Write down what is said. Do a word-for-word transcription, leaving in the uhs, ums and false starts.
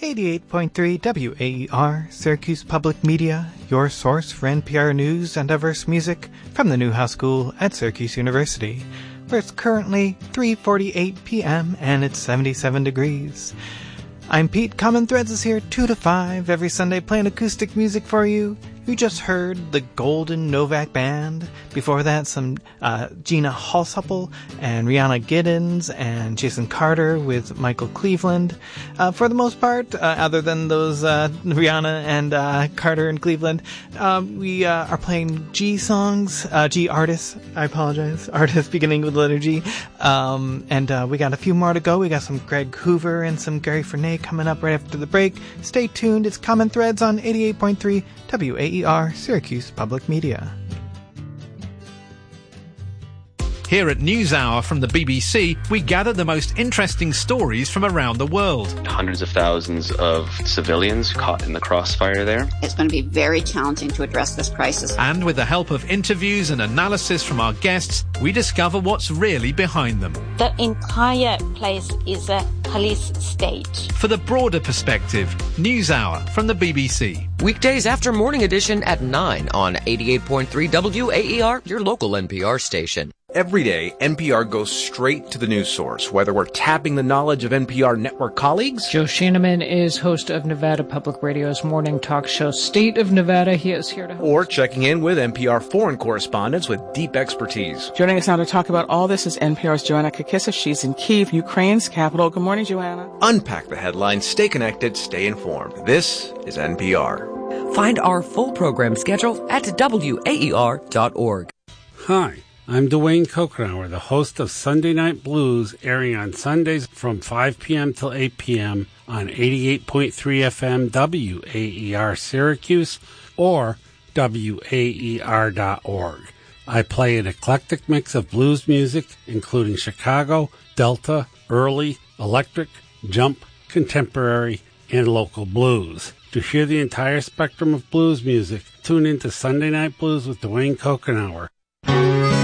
eighty-eight point three W A E R, Syracuse Public Media, your source for N P R news and diverse music from the Newhouse School at Syracuse University, where it's currently three forty-eight p.m. and it's seventy-seven degrees. I'm Pete. Common Threads is here two to five every Sunday playing acoustic music for you. You just heard the Golden Novak Band. Before that, some uh, Gina Halsupple and Rihanna Giddens and Jason Carter with Michael Cleveland. Uh, for the most part, uh, other than those uh, Rihanna and uh, Carter and Cleveland, uh, we uh, are playing G songs, uh, G artists. I apologize, artists beginning with the letter G. Um, and uh, we got a few more to go. We got some Greg Hoover and some Gary Fournier coming up right after the break. Stay tuned. It's Common Threads on eighty-eight point three W A E R, Syracuse Public Media. Here at NewsHour from the B B C, we gather the most interesting stories from around the world. Hundreds of thousands of civilians caught in the crossfire there. It's going to be very challenging to address this crisis. And with the help of interviews and analysis from our guests, we discover what's really behind them. The entire place is a police state. For the broader perspective, NewsHour from the B B C. Weekdays after Morning Edition at nine on eighty-eight point three W A E R, your local N P R station. Every day, N P R goes straight to the news source, whether we're tapping the knowledge of N P R network colleagues. Joe Sheneman is host of Nevada Public Radio's morning talk show, State of Nevada. He is here to host. Or checking in with N P R foreign correspondents with deep expertise. Joining us now to talk about all this is N P R's Joanna Kakissa. She's in Kyiv, Ukraine's capital. Good morning, Joanna. Unpack the headlines, stay connected, stay informed. This is N P R. Find our full program schedule at W A E R dot org. Hi. I'm Dwayne Kokenauer, the host of Sunday Night Blues, airing on Sundays from five p.m. till eight p.m. on eighty-eight point three F M W A E R Syracuse or W A E R dot org. I play an eclectic mix of blues music, including Chicago, Delta, early, electric, jump, contemporary, and local blues. To hear the entire spectrum of blues music, tune in to Sunday Night Blues with Dwayne Kokenauer,